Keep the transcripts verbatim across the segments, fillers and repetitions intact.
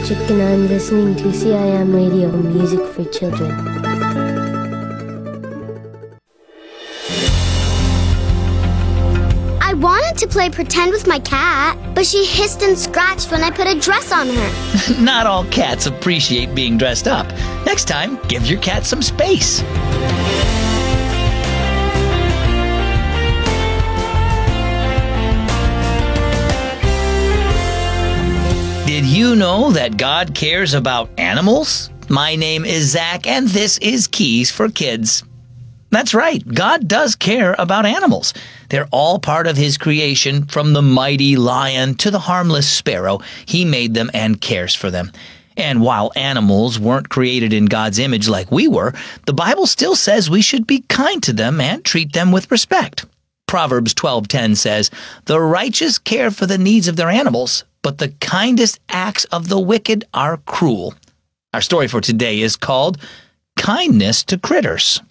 Patrick and I'm listening to C I M Radio, Music for Children. I wanted to play pretend with my cat, but she hissed and scratched when I put a dress on her. Not all cats appreciate being dressed up. Next time, give your cat some space. Did you know that God cares about animals? My name is Zach, and this is Keys for Kids. That's right, God does care about animals. They're all part of His creation, from the mighty lion to the harmless sparrow. He made them and cares for them. And while animals weren't created in God's image like we were, the Bible still says we should be kind to them and treat them with respect. Proverbs twelve ten says, "The righteous care for the needs of their animals, but the kindest acts of the wicked are cruel." Our story for today is called Kindness to Critters.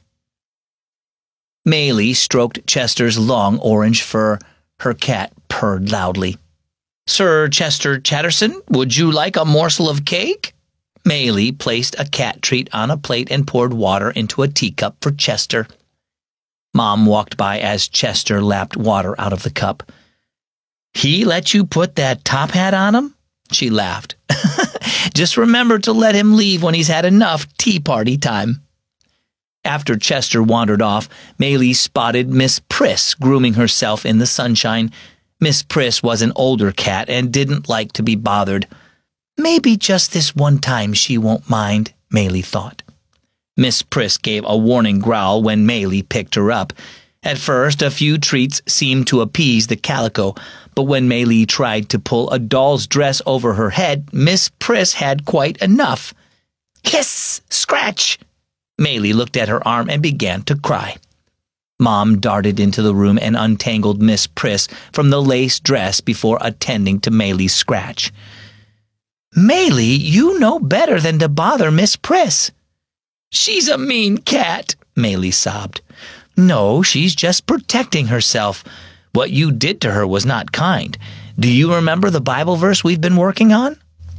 Maylie stroked Chester's long orange fur. Her cat purred loudly. "Sir Chester Chatterson, would you like a morsel of cake?" Maylie placed a cat treat on a plate and poured water into a teacup for Chester. Mom walked by as Chester lapped water out of the cup. "He let you put that top hat on him?" She laughed. "Just remember to let him leave when he's had enough tea party time." After Chester wandered off, Maylie spotted Miss Priss grooming herself in the sunshine. Miss Priss was an older cat and didn't like to be bothered. Maybe just this one time she won't mind, Maylie thought. Miss Priss gave a warning growl when Maylie picked her up. At first, a few treats seemed to appease the calico, but when Maylie tried to pull a doll's dress over her head, Miss Priss had quite enough. "Hiss! Scratch!" Maylie looked at her arm and began to cry. Mom darted into the room and untangled Miss Priss from the lace dress before attending to Maylie's scratch. "Maylie, you know better than to bother Miss Priss." "She's a mean cat," Maylie sobbed. "No, she's just protecting herself. What you did to her was not kind. Do you remember the Bible verse we've been working on?"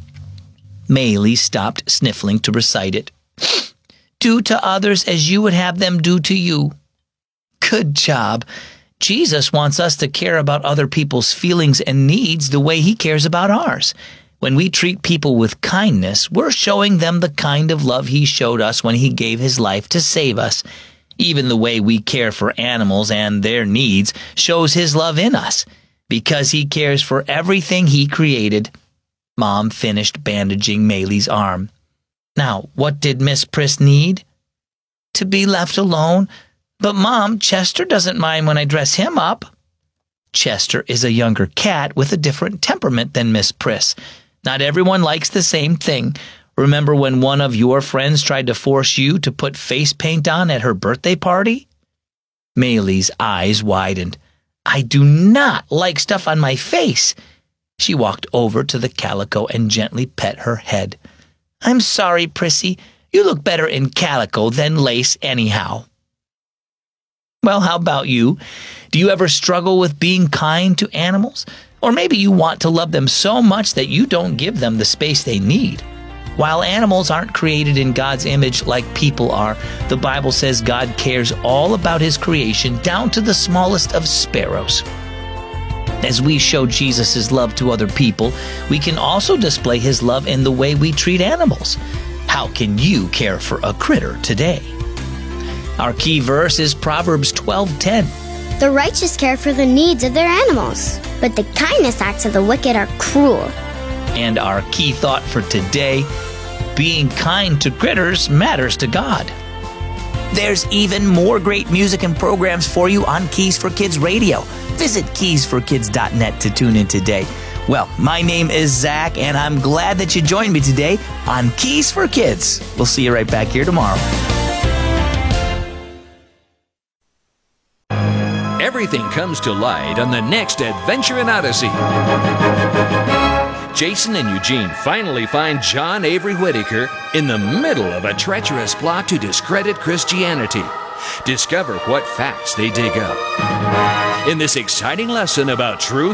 Maylie stopped sniffling to recite it. "Do to others as you would have them do to you." Good job. Jesus wants us to care about other people's feelings and needs the way He cares about ours. When we treat people with kindness, we're showing them the kind of love He showed us when He gave His life to save us. Even the way we care for animals and their needs shows His love in us, because He cares for everything He created. Mom finished bandaging Maylie's arm. Now, what did Miss Priss need? To be left alone. But, Mom, Chester doesn't mind when I dress him up. Chester is a younger cat with a different temperament than Miss Priss. Not everyone likes the same thing. Remember when one of your friends tried to force you to put face paint on at her birthday party? Maylie's eyes widened. "I do not like stuff on my face." She walked over to the calico and gently pet her head. "I'm sorry, Prissy. You look better in calico than lace anyhow." Well, how about you? Do you ever struggle with being kind to animals? Or maybe you want to love them so much that you don't give them the space they need. While animals aren't created in God's image like people are, the Bible says God cares all about His creation, down to the smallest of sparrows. As we show Jesus' love to other people, we can also display His love in the way we treat animals. How can you care for a critter today? Our key verse is Proverbs twelve ten. The righteous care for the needs of their animals, but the kindness acts of the wicked are cruel. And our key thought for today, being kind to critters matters to God. There's even more great music and programs for you on Keys for Kids Radio. Visit keys for kids dot net to tune in today. Well, my name is Zach, and I'm glad that you joined me today on Keys for Kids. We'll see you right back here tomorrow. Everything comes to light on the next adventure in Odyssey. Jason and Eugene finally find John Avery Whittaker in the middle of a treacherous plot to discredit Christianity. Discover what facts they dig up in this exciting lesson about truth